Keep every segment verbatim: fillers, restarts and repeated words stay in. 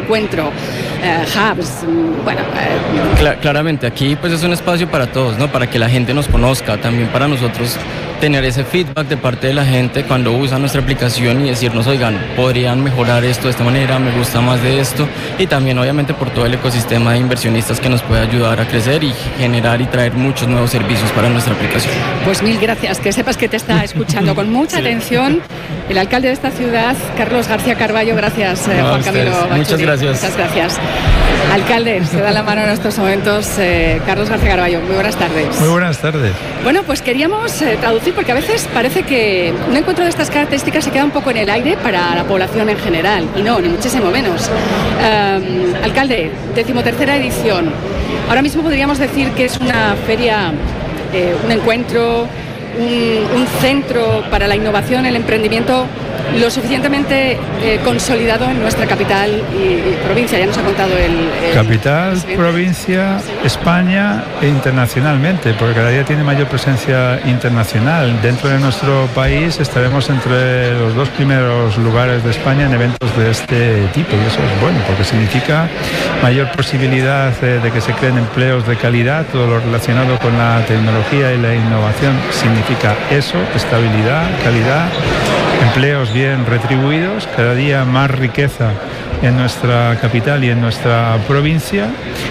encuentro, eh, hubs, bueno... Eh. Cla- claramente, aquí pues es un espacio para todos, ¿no? Para que la gente nos conozca, también para nosotros tener ese feedback de parte de la gente cuando usa nuestra aplicación y decirnos, oigan, podrían mejorar esto de esta manera, me gusta más de esto, y también obviamente por todo el ecosistema de inversionistas que nos puede ayudar a crecer y generar y traer muchos nuevos servicios para nuestra aplicación. Pues mil gracias, que sepas que te está escuchando con mucha sí. atención el alcalde de esta ciudad, Carlos García Carballo. Gracias, eh, no, Juan Camilo Bachuti. Muchas gracias. Muchas gracias. Alcalde, se da la mano en estos momentos, eh, Carlos García Carballo. Muy buenas tardes. Muy buenas tardes. Bueno, pues queríamos eh, traducir, porque a veces parece que un encuentro de estas características se queda un poco en el aire para la población en general, y no, ni muchísimo menos. Eh, alcalde, decimotercera edición. Ahora mismo podríamos decir que es una feria, eh, un encuentro, un, un centro para la innovación, el emprendimiento, lo suficientemente eh, consolidado en nuestra capital y, y provincia. Ya nos ha contado el... el capital, el provincia, sí. España e internacionalmente, porque cada día tiene mayor presencia internacional. Dentro de nuestro país estaremos entre los dos primeros lugares de España en eventos de este tipo, y eso es bueno, porque significa mayor posibilidad de, de que se creen empleos de calidad. Todo lo relacionado con la tecnología y la innovación significa eso, estabilidad, calidad, empleos bien retribuidos, cada día más riqueza en nuestra capital y en nuestra provincia.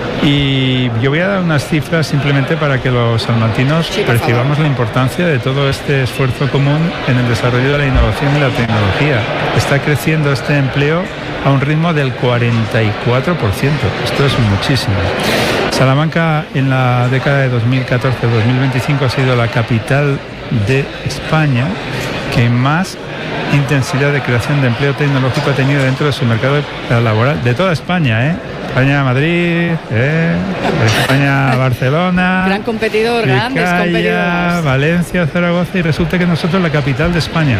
Y yo voy a dar unas cifras simplemente para que los salmantinos sí, percibamos favor. La importancia de todo este esfuerzo común en el desarrollo de la innovación y la tecnología. Está creciendo este empleo a un ritmo del cuarenta y cuatro por ciento. Esto es muchísimo. Salamanca en la década de dos mil catorce a dos mil veinticinco ha sido la capital de España que más intensidad de creación de empleo tecnológico ha tenido dentro de su mercado laboral, de toda España, ¿eh? España, Madrid, ¿eh? España, Barcelona, gran competidor, grandes competidores, Valencia, Zaragoza, y resulta que nosotros la capital de España.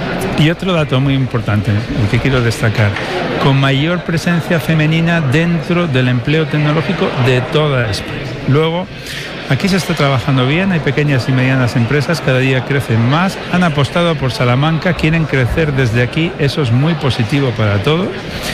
Y otro dato muy importante, el que quiero destacar, con mayor presencia femenina dentro del empleo tecnológico de toda España. Luego, aquí se está trabajando bien, hay pequeñas y medianas empresas, cada día crecen más, han apostado por Salamanca, quieren crecer desde aquí, eso es muy positivo para todos.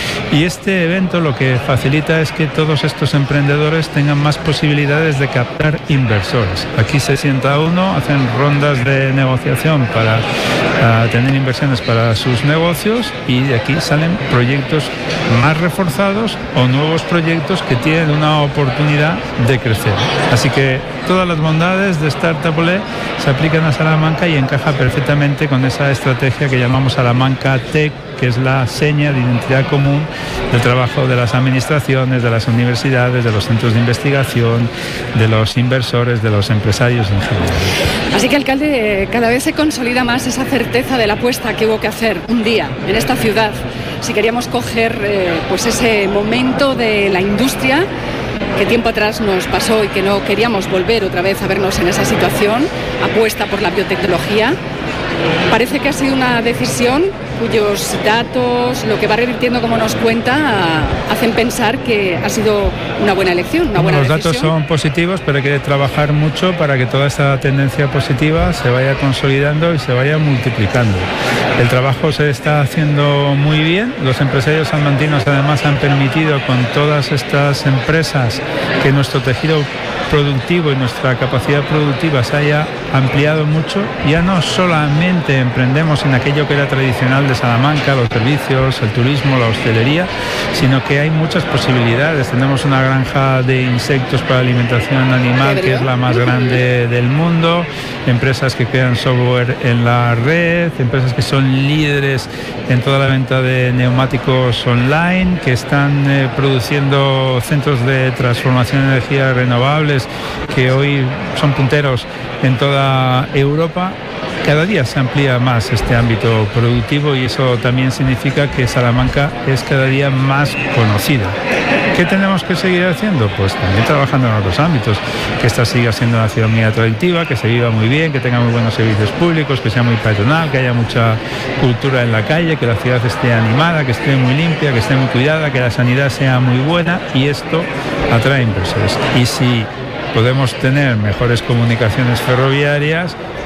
Y este evento lo que facilita es que todos estos emprendedores tengan más posibilidades de captar inversores. Aquí se sienta uno, hacen rondas de negociación para uh, tener inversiones para sus negocios, y de aquí salen proyectos más reforzados o nuevos proyectos que tienen una oportunidad de crecer. Así que todas las bondades de Startup Olé se aplican a Salamanca y encaja perfectamente con esa estrategia que llamamos Salamanca Tech, que es la seña de identidad común del trabajo de las administraciones, de las universidades, de los centros de investigación, de los inversores, de los empresarios en general. Así que, alcalde, cada vez se consolida más esa certeza de la apuesta que hubo que hacer un día en esta ciudad. Si queríamos coger eh, pues ese momento de la industria que tiempo atrás nos pasó y que no queríamos volver otra vez a vernos en esa situación, apuesta por la biotecnología. Parece que ha sido una decisión cuyos datos, lo que va revirtiendo, como nos cuenta, hacen pensar que ha sido una buena elección, una buena decisión. Los datos son positivos, pero hay que trabajar mucho para que toda esta tendencia positiva se vaya consolidando y se vaya multiplicando. El trabajo se está haciendo muy bien. Los empresarios salmantinos además han permitido con todas estas empresas que nuestro tejido productivo y nuestra capacidad productiva se haya ampliado mucho. Ya no solamente emprendemos en aquello que era tradicional de Salamanca, los servicios, el turismo, la hostelería, sino que hay muchas posibilidades. Tenemos una granja de insectos para alimentación animal que es la más grande del mundo, empresas que crean software en la red, empresas que son líderes en toda la venta de neumáticos online, que están eh, produciendo centros de transformación de energías renovables que hoy son punteros en toda Europa. Cada día se amplía más este ámbito productivo y eso también significa que Salamanca es cada día más conocida. ¿Qué tenemos que seguir haciendo? Pues también trabajando en otros ámbitos, que esta siga siendo una ciudad muy atractiva, que se viva muy bien, que tenga muy buenos servicios públicos, que sea muy peatonal, que haya mucha cultura en la calle, que la ciudad esté animada, que esté muy limpia, que esté muy cuidada, que la sanidad sea muy buena, y esto atrae inversores. Y si podemos tener mejores comunicaciones ferroviarias,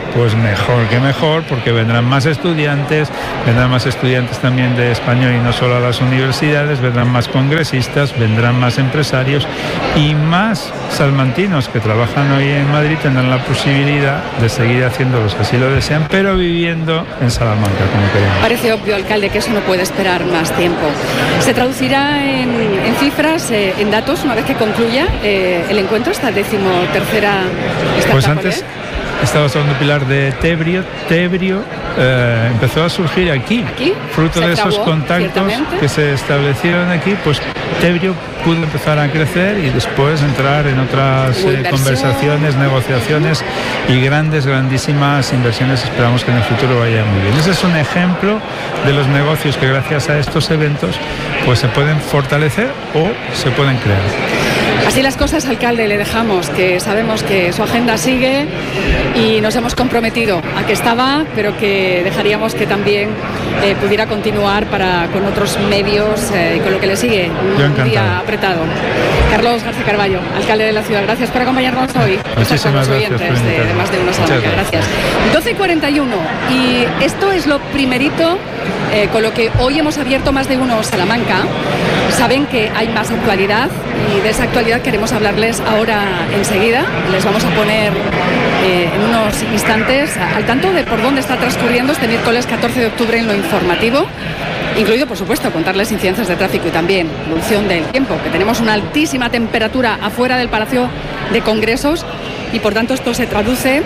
pues mejor que mejor, porque vendrán más estudiantes, vendrán más estudiantes también de español y no solo a las universidades, vendrán más congresistas, vendrán más empresarios y más salmantinos que trabajan hoy en Madrid tendrán la posibilidad de seguir haciéndolos así lo desean, pero viviendo en Salamanca, como queremos. Parece obvio, alcalde, que eso no puede esperar más tiempo. ¿Se traducirá en, en cifras, eh, en datos, una vez que concluya eh, el encuentro, esta decimotercera esta Pues antes estabas hablando, Pilar, de Tebrio. Tebrio eh, empezó a surgir aquí, ¿Aquí? fruto de fraguó, esos contactos que se establecieron aquí, pues Tebrio pudo empezar a crecer y después entrar en otras eh, conversaciones, negociaciones y grandes, grandísimas inversiones. Esperamos que en el futuro vaya muy bien. Ese es un ejemplo de los negocios que gracias a estos eventos pues se pueden fortalecer o se pueden crear. Así las cosas, alcalde, le dejamos, que sabemos que su agenda sigue y nos hemos comprometido a que estaba, pero que dejaríamos que también eh, pudiera continuar para con otros medios eh, y con lo que le sigue, un día apretado. Carlos García Carballo, alcalde de la ciudad, gracias por acompañarnos hoy. Muchísimas con los oyentes gracias de, de más de una Salamanca, gracias. doce y cuarenta y uno, y esto es lo primerito eh, con lo que hoy hemos abierto Más de Uno Salamanca. Saben que hay más actualidad y de esa actualidad queremos hablarles ahora enseguida. Les vamos a poner eh, en unos instantes al tanto de por dónde está transcurriendo este miércoles catorce de octubre en lo informativo, incluido, por supuesto, contarles incidencias de tráfico y también evolución del tiempo, que tenemos una altísima temperatura afuera del Palacio de Congresos y por tanto esto se traduce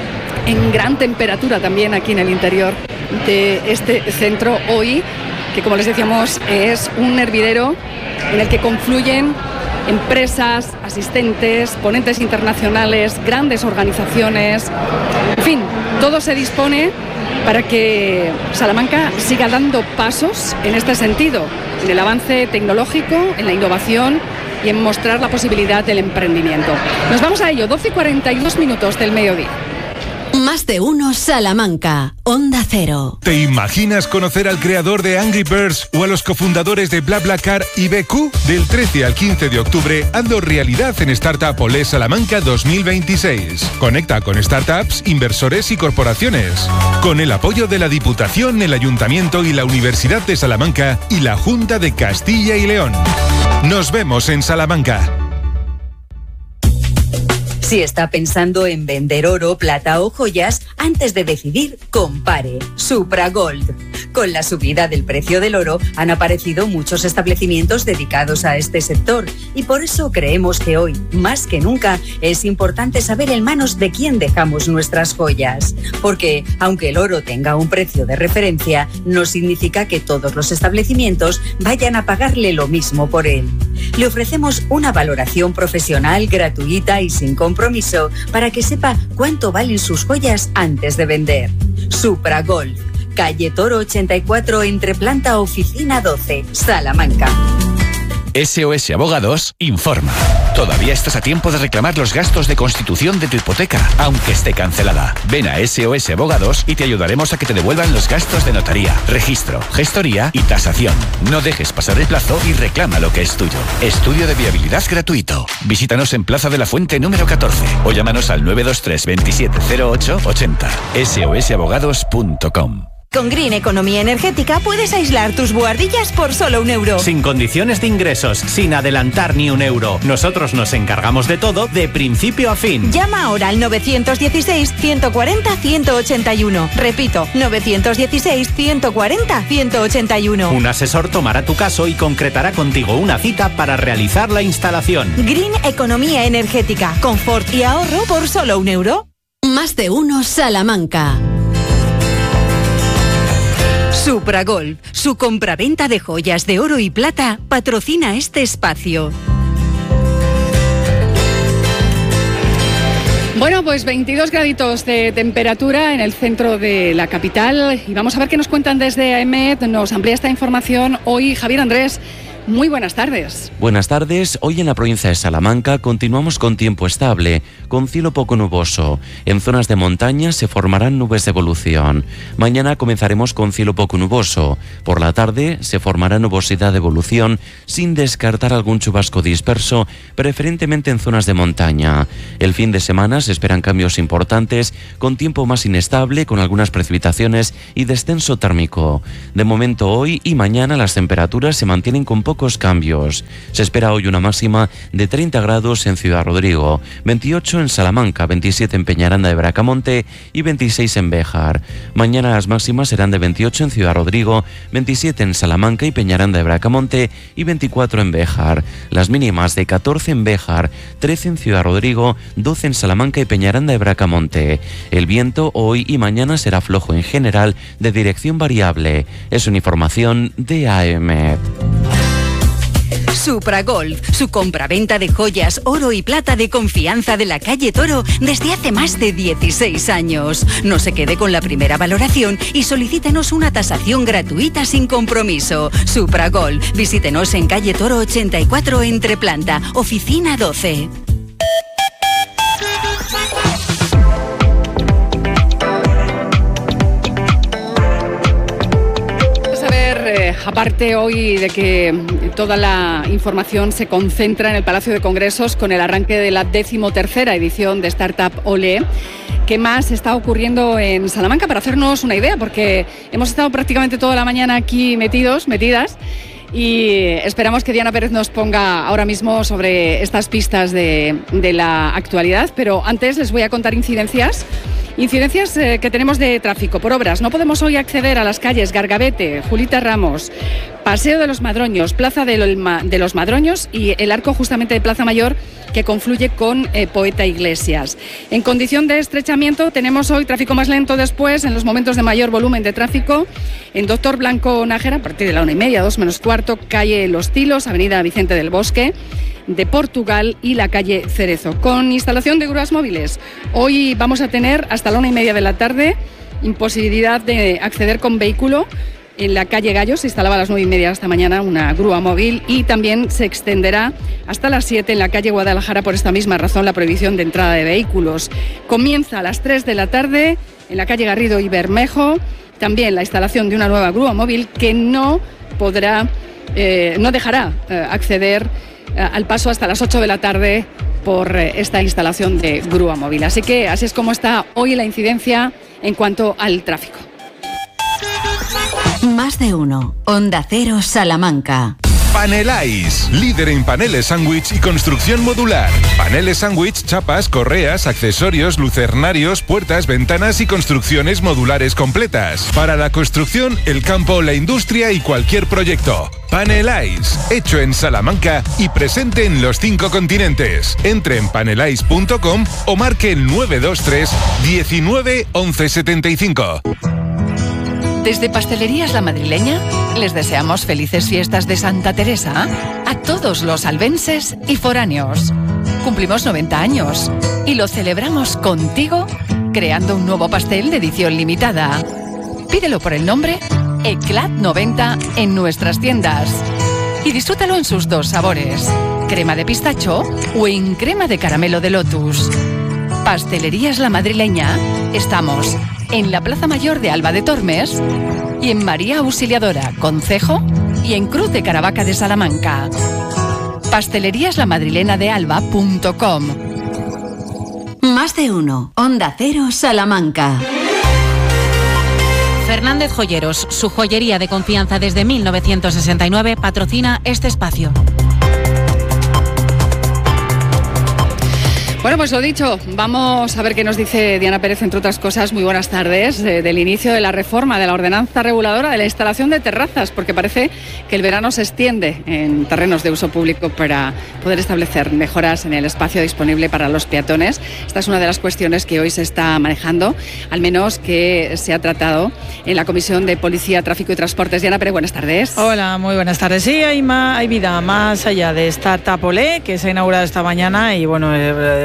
en gran temperatura también aquí en el interior de este centro hoy, que como les decíamos es un hervidero en el que confluyen empresas, asistentes, ponentes internacionales, grandes organizaciones, en fin, todo se dispone para que Salamanca siga dando pasos en este sentido, en el avance tecnológico, en la innovación y en mostrar la posibilidad del emprendimiento. Nos vamos a ello, doce y cuarenta y dos minutos del mediodía. Más de Uno Salamanca, Onda Cero. ¿Te imaginas conocer al creador de Angry Birds o a los cofundadores de BlaBlaCar y B Q? Del trece al quince de octubre, hazlo realidad en Startup Olé Salamanca dos mil veintiséis. Conecta con startups, inversores y corporaciones. Con el apoyo de la Diputación, el Ayuntamiento y la Universidad de Salamanca y la Junta de Castilla y León. Nos vemos en Salamanca. Si está pensando en vender oro, plata o joyas, antes de decidir, compare Supragold. Con la subida del precio del oro han aparecido muchos establecimientos dedicados a este sector y por eso creemos que hoy, más que nunca, es importante saber en manos de quién dejamos nuestras joyas. Porque, aunque el oro tenga un precio de referencia, no significa que todos los establecimientos vayan a pagarle lo mismo por él. Le ofrecemos una valoración profesional, gratuita y sin compromiso para que sepa cuánto valen sus joyas antes de vender. Supragold, calle Toro ochenta y cuatro, entre planta oficina doce, Salamanca. S O S Abogados informa. Todavía estás a tiempo de reclamar los gastos de constitución de tu hipoteca, aunque esté cancelada. Ven a S O S Abogados y te ayudaremos a que te devuelvan los gastos de notaría, registro, gestoría y tasación. No dejes pasar el plazo y reclama lo que es tuyo. Estudio de viabilidad gratuito. Visítanos en Plaza de la Fuente número catorce o llámanos al nueve dos tres veintisiete cero ocho ochenta. S O S abogados punto com. Con Green Economía Energética puedes aislar tus buhardillas por solo un euro. Sin condiciones de ingresos, sin adelantar ni un euro. Nosotros nos encargamos de todo de principio a fin. Llama ahora al nueve uno seis, uno cuatro cero, uno ocho uno. Repito, nueve uno seis, uno cuatro cero, uno ocho uno. Un asesor tomará tu caso y concretará contigo una cita para realizar la instalación. Green Economía Energética. Confort y ahorro por solo un euro. Más de Uno Salamanca. Supragold, su compraventa de joyas de oro y plata, patrocina este espacio. Bueno, pues veintidós graditos de temperatura en el centro de la capital y vamos a ver qué nos cuentan desde A E M E D. Nos amplía esta información hoy Javier Andrés. Muy buenas tardes. Buenas tardes. Hoy en la provincia de Salamanca continuamos con tiempo estable, con cielo poco nuboso. En zonas de montaña se formarán nubes de evolución. Mañana comenzaremos con cielo poco nuboso. Por la tarde se formará nubosidad de evolución, sin descartar algún chubasco disperso, preferentemente en zonas de montaña. El fin de semana se esperan cambios importantes, con tiempo más inestable, con algunas precipitaciones y descenso térmico. De momento hoy y mañana las temperaturas se mantienen con poco cambios. Se espera hoy una máxima de treinta grados en Ciudad Rodrigo, veintiocho en Salamanca, veintisiete en Peñaranda de Bracamonte y veintiséis en Béjar. Mañana las máximas serán de veintiocho en Ciudad Rodrigo, veintisiete en Salamanca y Peñaranda de Bracamonte y veinticuatro en Béjar. Las mínimas de catorce en Béjar, trece en Ciudad Rodrigo, doce en Salamanca y Peñaranda de Bracamonte. El viento hoy y mañana será flojo en general, de dirección variable. Es una información de A M. Supragold, su compraventa de joyas, oro y plata de confianza de la calle Toro desde hace más de dieciséis años. No se quede con la primera valoración y solicítenos una tasación gratuita sin compromiso. Supragold, visítenos en calle Toro ochenta y cuatro entre planta, oficina doce. Aparte hoy de que toda la información se concentra en el Palacio de Congresos con el arranque de la decimotercera edición de Startup Olé, ¿qué más está ocurriendo en Salamanca? Para hacernos una idea, porque hemos estado prácticamente toda la mañana aquí metidos, metidas, y esperamos que Diana Pérez nos ponga ahora mismo sobre estas pistas de, de la actualidad, pero antes les voy a contar incidencias. Incidencias eh, que tenemos de tráfico por obras. No podemos hoy acceder a las calles Gargabete, Julita Ramos, Paseo de los Madroños, Plaza de los Madroños y el arco justamente de Plaza Mayor, que confluye con eh, Poeta Iglesias. En condición de estrechamiento tenemos hoy tráfico más lento después, en los momentos de mayor volumen de tráfico, en Doctor Blanco Nájera, a partir de la una y media, dos menos cuarto, calle Los Tilos, avenida Vicente del Bosque, de Portugal y la calle Cerezo. Con instalación de grúas móviles, hoy vamos a tener hasta la una y media de la tarde imposibilidad de acceder con vehículo. En la calle Gallo se instalaba a las nueve y media esta mañana una grúa móvil y también se extenderá hasta las siete en la calle Guadalajara por esta misma razón la prohibición de entrada de vehículos. Comienza a las tres de la tarde en la calle Garrido y Bermejo también la instalación de una nueva grúa móvil que no podrá, eh, no dejará eh, acceder eh, al paso hasta las ocho de la tarde por eh, esta instalación de grúa móvil. Así que así es como está hoy la incidencia en cuanto al tráfico. Más de uno. Onda Cero Salamanca. Paneláis, líder en paneles sándwich y construcción modular. Paneles sándwich, chapas, correas, accesorios, lucernarios, puertas, ventanas y construcciones modulares completas. Para la construcción, el campo, la industria y cualquier proyecto. Paneláis, hecho en Salamanca y presente en los cinco continentes. Entre en paneláis punto com o marque el nueve dos tres diecinueve once setenta y cinco. Desde Pastelerías La Madrileña les deseamos felices fiestas de Santa Teresa a todos los albenses y foráneos. Cumplimos noventa años y lo celebramos contigo creando un nuevo pastel de edición limitada. Pídelo por el nombre Eclat noventa en nuestras tiendas y disfrútalo en sus dos sabores, crema de pistacho o en crema de caramelo de lotus. Pastelerías La Madrileña, estamos en la Plaza Mayor de Alba de Tormes y en María Auxiliadora, Concejo y en Cruz de Caravaca de Salamanca. Pastelerías La Madrilena de Alba punto com. Más de uno. Onda Cero Salamanca. Fernández Joyeros, su joyería de confianza desde mil novecientos sesenta y nueve, patrocina este espacio. Bueno, pues lo dicho, vamos a ver qué nos dice Diana Pérez, entre otras cosas. Muy buenas tardes, eh, del inicio de la reforma de la ordenanza reguladora de la instalación de terrazas, porque parece que el verano se extiende en terrenos de uso público para poder establecer mejoras en el espacio disponible para los peatones. Esta es una de las cuestiones que hoy se está manejando, al menos que se ha tratado en la Comisión de Policía, Tráfico y Transportes. Diana Pérez, buenas tardes. Hola, muy buenas tardes. Sí, hay, más, hay vida más allá de Startup Olé, que se ha inaugurado esta mañana y bueno, eh,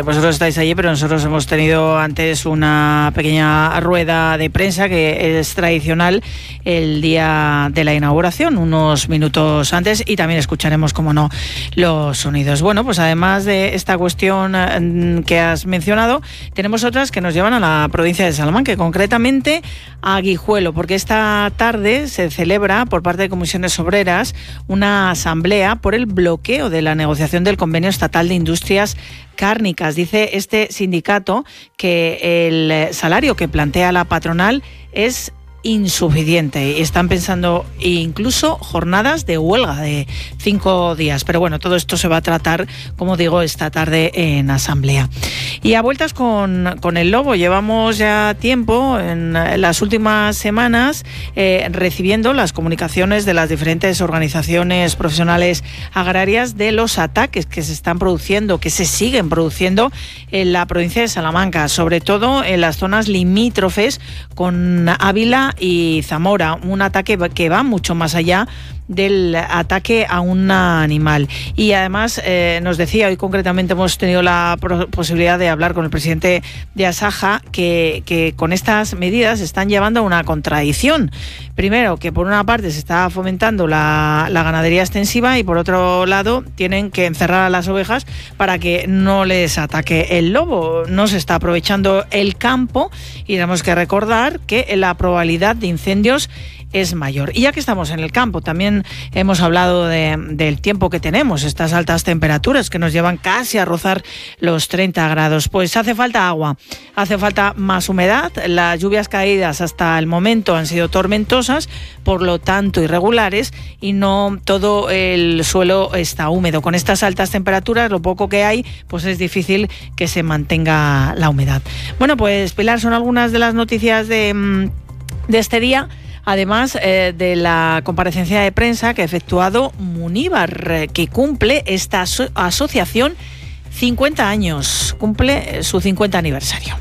vosotros estáis allí, pero nosotros hemos tenido antes una pequeña rueda de prensa que es tradicional el día de la inauguración, unos minutos antes, y también escucharemos, como no, los sonidos. Bueno, pues además de esta cuestión que has mencionado, tenemos otras que nos llevan a la provincia de Salamanca, que concretamente a Guijuelo, porque esta tarde se celebra por parte de Comisiones Obreras una asamblea por el bloqueo de la negociación del Convenio Estatal de Industrias Cárnicas. Dice este sindicato que el salario que plantea la patronal es insuficiente y están pensando incluso jornadas de huelga de cinco días. Pero bueno, todo esto se va a tratar, como digo, esta tarde en asamblea. Y a vueltas con, con el lobo, llevamos ya tiempo en las últimas semanas eh, recibiendo las comunicaciones de las diferentes organizaciones profesionales agrarias de los ataques que se están produciendo, que se siguen produciendo en la provincia de Salamanca, sobre todo en las zonas limítrofes con Ávila y Zamora, un ataque que va mucho más allá del ataque a un animal. Y además eh, nos decía, hoy concretamente hemos tenido la posibilidad de hablar con el presidente de Asaja, que, que con estas medidas están llevando a una contradicción. Primero, que por una parte se está fomentando la, la ganadería extensiva y por otro lado tienen que encerrar a las ovejas para que no les ataque el lobo. No se está aprovechando el campo y tenemos que recordar que la probabilidad de incendios es mayor. Y ya que estamos en el campo, también hemos hablado de, del tiempo que tenemos, estas altas temperaturas que nos llevan casi a rozar los treinta grados. Pues hace falta agua, hace falta más humedad. Las lluvias caídas hasta el momento han sido tormentosas, por lo tanto irregulares, y no todo el suelo está húmedo. Con estas altas temperaturas, lo poco que hay, pues es difícil que se mantenga la humedad. Bueno, pues Pilar, son algunas de las noticias de, de este día. Además eh, de la comparecencia de prensa que ha efectuado Muníbar, eh, que cumple esta aso- asociación cincuenta años, cumple su cincuenta aniversario.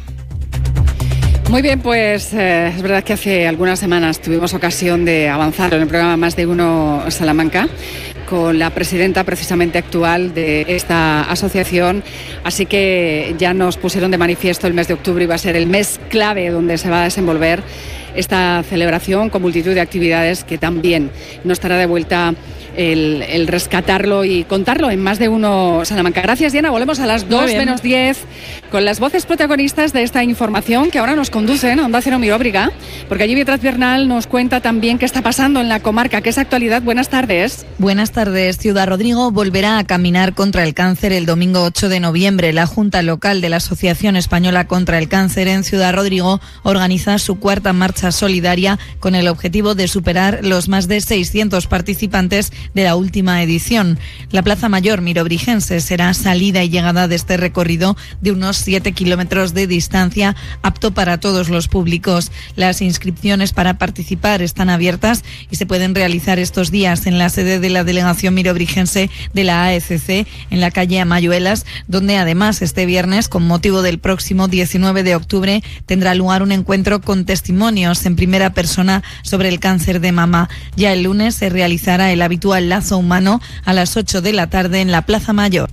Muy bien, pues eh, es verdad que hace algunas semanas tuvimos ocasión de avanzar en el programa Más de Uno Salamanca con la presidenta precisamente actual de esta asociación, así que ya nos pusieron de manifiesto el mes de octubre iba a ser el mes clave donde se va a desenvolver esta celebración con multitud de actividades que también nos estará de vuelta el, el rescatarlo y contarlo en Más de Uno Salamanca. Gracias, Diana. Volvemos a las dos menos diez con las voces protagonistas de esta información que ahora nos conducen a Onda Cero Miróbriga, porque allí Beatriz Bernal nos cuenta también qué está pasando en la comarca, qué es actualidad. Buenas tardes. Buenas tardes. Ciudad Rodrigo volverá a caminar contra el cáncer el domingo ocho de noviembre. La Junta Local de la Asociación Española contra el Cáncer en Ciudad Rodrigo organiza su cuarta marcha solidaria con el objetivo de superar los más de seiscientos participantes de la última edición. La Plaza Mayor mirobrigense será salida y llegada de este recorrido de unos siete kilómetros de distancia, apto para todos los públicos. Las inscripciones para participar están abiertas y se pueden realizar estos días en la sede de la Delegación Mirobrigense de la A E C C, en la calle Amayuelas, donde además este viernes, con motivo del próximo diecinueve de octubre, tendrá lugar un encuentro con testimonios en primera persona sobre el cáncer de mama. Ya el lunes se realizará el habitual lazo humano a las ocho de la tarde en la Plaza Mayor.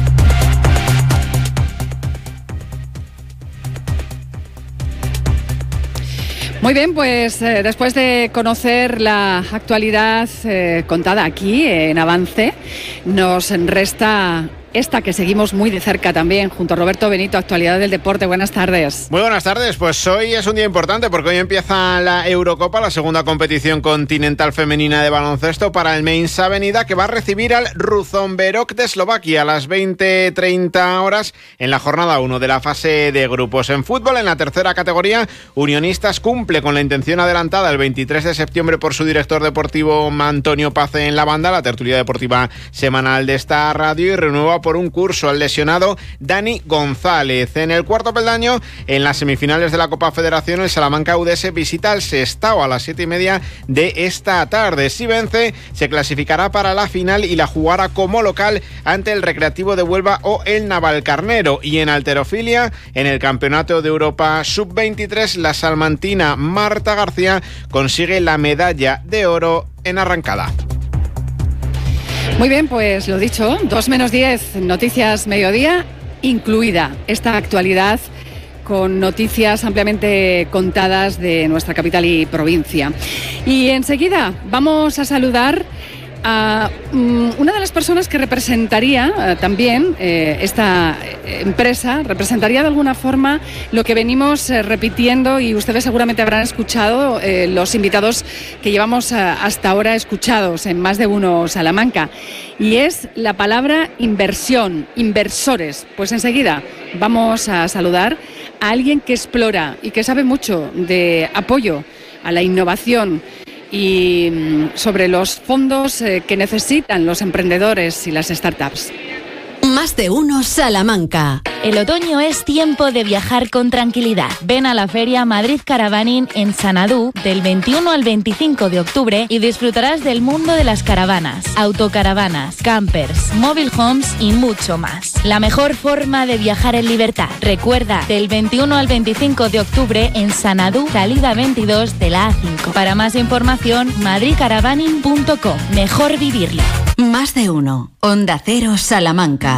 Muy bien, pues eh, después de conocer la actualidad eh, contada aquí en Avance, nos resta esta que seguimos muy de cerca también, junto a Roberto Benito, actualidad del deporte. Buenas tardes. Muy buenas tardes, pues hoy es un día importante porque hoy empieza la Eurocopa, la segunda competición continental femenina de baloncesto para el Mainz Avenida, que va a recibir al Ruzomberok de Eslovaquia a las veinte treinta horas en la jornada uno de la fase de grupos. En fútbol, en la tercera categoría, Unionistas cumple con la intención adelantada el veintitrés de septiembre por su director deportivo Antonio Pace en la banda, la tertulia deportiva semanal de esta radio, y renueva por un curso al lesionado Dani González. En el cuarto peldaño, en las semifinales de la Copa Federación, el Salamanca U D S visita al Sestao a las siete y media de esta tarde. Si vence, se clasificará para la final y la jugará como local ante el Recreativo de Huelva o el Navalcarnero. Y en halterofilia, en el Campeonato de Europa sub veintitrés, la salmantina Marta García consigue la medalla de oro en arrancada. Muy bien, pues lo dicho, dos menos diez, noticias mediodía. incluida esta actualidad con noticias ampliamente contadas de nuestra capital y provincia. Y enseguida vamos a saludar a um, una de las personas que representaría uh, también eh, esta empresa, representaría de alguna forma lo que venimos eh, repitiendo, y ustedes seguramente habrán escuchado eh, los invitados que llevamos uh, hasta ahora escuchados en Más de Uno Salamanca, y es la palabra inversión, inversores. Pues enseguida vamos a saludar a alguien que explora y que sabe mucho de apoyo a la innovación y sobre los fondos que necesitan los emprendedores y las startups. Más de Uno Salamanca. El otoño es tiempo de viajar con tranquilidad. Ven a la feria Madrid Caravaning en Sanadú del veintiuno al veinticinco de octubre y disfrutarás del mundo de las caravanas, autocaravanas, campers, mobile homes y mucho más. La mejor forma de viajar en libertad. Recuerda, del veintiuno al veinticinco de octubre en Sanadú, salida veintidós de la A cinco. Para más información, madrid caravaning punto com. Mejor vivirlo. Más de Uno. Onda Cero Salamanca.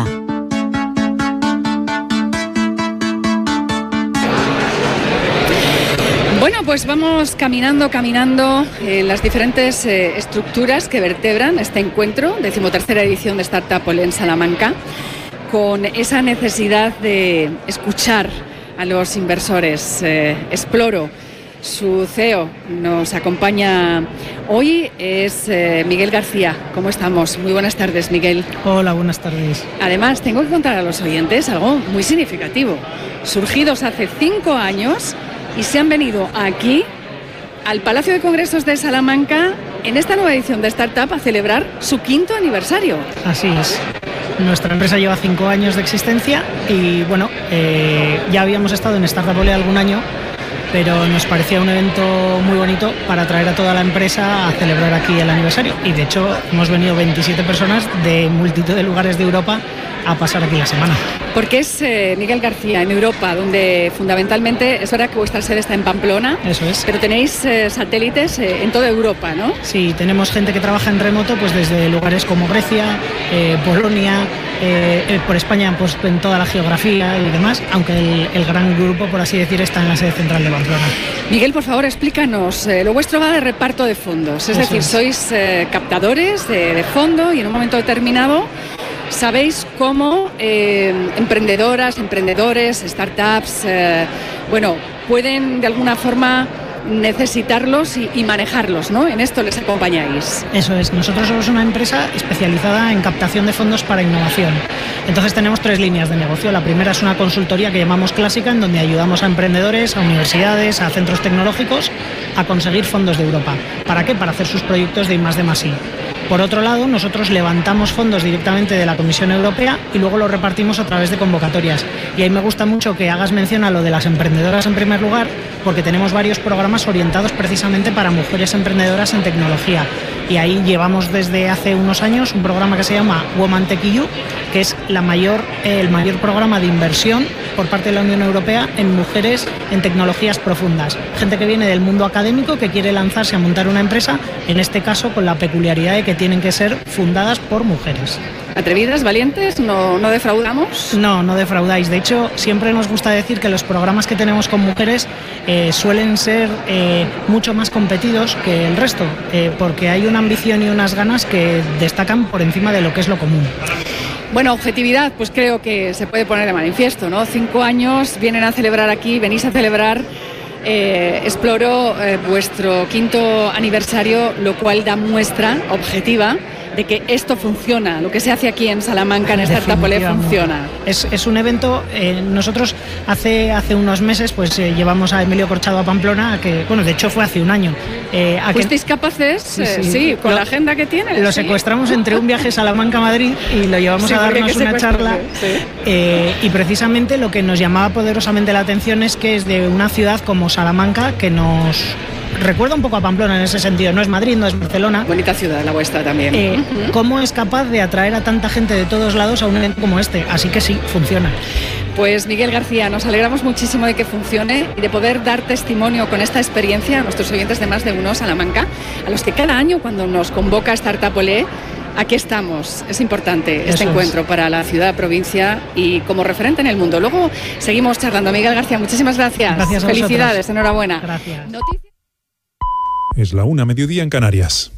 Bueno, pues vamos caminando, caminando en las diferentes eh, estructuras que vertebran este encuentro, decimotercera edición de Startup en Salamanca, con esa necesidad de escuchar a los inversores. Eh, Exploro, su C E O, nos acompaña hoy, es eh, Miguel García. ¿Cómo estamos? Muy buenas tardes, Miguel. Hola, buenas tardes. Además, tengo que contar a los oyentes algo muy significativo. Surgidos hace cinco años y se han venido aquí, al Palacio de Congresos de Salamanca, en esta nueva edición de Startup, a celebrar su quinto aniversario. Así es. Nuestra empresa lleva cinco años de existencia y, bueno, eh, ya habíamos estado en Startup Ole algún año, pero nos parecía un evento muy bonito para traer a toda la empresa a celebrar aquí el aniversario. Y, de hecho, hemos venido veintisiete personas de multitud de lugares de Europa a pasar aquí la semana. Porque es eh, Miguel García, en Europa, donde fundamentalmente, es verdad que vuestra sede está en Pamplona. Eso es. Pero tenéis eh, satélites eh, en toda Europa, ¿no? Sí, tenemos gente que trabaja en remoto, pues desde lugares como Grecia, eh, Polonia, eh, eh, por España, pues en toda la geografía y demás, aunque el, el gran grupo, por así decir, está en la sede central de Pamplona. Miguel, por favor, explícanos. Eh, lo vuestro va de reparto de fondos, es Eso decir, es. sois eh, captadores de, de fondo, y en un momento determinado sabéis cómo eh, emprendedoras, emprendedores, startups, eh, bueno, pueden de alguna forma necesitarlos y, y manejarlos, ¿no? En esto les acompañáis. Eso es, nosotros somos una empresa especializada en captación de fondos para innovación. Entonces tenemos tres líneas de negocio. La primera es una consultoría que llamamos clásica, en donde ayudamos a emprendedores, a universidades, a centros tecnológicos a conseguir fondos de Europa. ¿Para qué? Para hacer sus proyectos de I más D más I. Por otro lado, nosotros levantamos fondos directamente de la Comisión Europea y luego los repartimos a través de convocatorias. Y ahí me gusta mucho que hagas mención a lo de las emprendedoras en primer lugar, porque tenemos varios programas orientados precisamente para mujeres emprendedoras en tecnología. Y ahí llevamos desde hace unos años un programa que se llama Woman Tech E U, que es la mayor, el mayor programa de inversión por parte de la Unión Europea en mujeres en tecnologías profundas. Gente que viene del mundo académico, que quiere lanzarse a montar una empresa, en este caso con la peculiaridad de que tienen que ser fundadas por mujeres. ¿Atrevidas, valientes? ¿No, no defraudamos? No, no defraudáis. De hecho, siempre nos gusta decir que los programas que tenemos con mujeres eh, suelen ser eh, mucho más competidos que el resto, eh, porque hay una ambición y unas ganas que destacan por encima de lo que es lo común. Bueno, objetividad, pues creo que se puede poner de manifiesto, ¿no? Cinco años vienen a celebrar aquí, venís a celebrar eh, Exploro eh, vuestro quinto aniversario, lo cual da muestra objetiva de que esto funciona, lo que se hace aquí en Salamanca, en Startup Ole, funciona. Es, es un evento, eh, nosotros hace, hace unos meses pues eh, llevamos a Emilio Corchado a Pamplona, que bueno, de hecho fue hace un año. Eh, a ¿Fuisteis que... capaces? Sí, sí, eh, sí con lo, la agenda que tiene. Lo sí. secuestramos entre un viaje Salamanca-Madrid y lo llevamos sí, a darnos una charla. Sí. Eh, y precisamente lo que nos llamaba poderosamente la atención es que es de una ciudad como Salamanca que nos... recuerda un poco a Pamplona en ese sentido, no es Madrid, no es Barcelona. Bonita ciudad la vuestra también. Eh, uh-huh. ¿Cómo es capaz de atraer a tanta gente de todos lados a un evento como este? Así que sí, funciona. Pues Miguel García, nos alegramos muchísimo de que funcione y de poder dar testimonio con esta experiencia a nuestros oyentes de Más de Uno Salamanca, a los que cada año cuando nos convoca Startup Ole aquí estamos. Es importante este Eso es. encuentro para la ciudad, provincia y como referente en el mundo. Luego seguimos charlando. Miguel García, muchísimas gracias. Gracias a Felicidades, vosotros. enhorabuena. Gracias. Noticias. Es la una, mediodía en Canarias.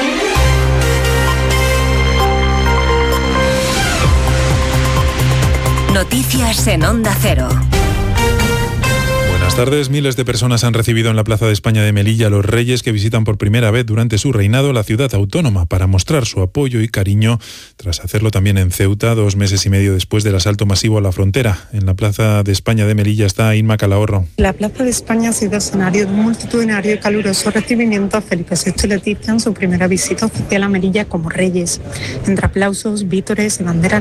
Noticias en Onda Cero. Buenas tardes. Miles de personas han recibido en la Plaza de España de Melilla a los reyes que visitan por primera vez durante su reinado la ciudad autónoma para mostrar su apoyo y cariño, tras hacerlo también en Ceuta dos meses y medio después del asalto masivo a la frontera. En la Plaza de España de Melilla está Inma Calahorro. La Plaza de España ha sido escenario de un multitudinario y caluroso recibimiento a Felipe sexto y Leticia en su primera visita oficial a Melilla como reyes. Entre aplausos, vítores y banderas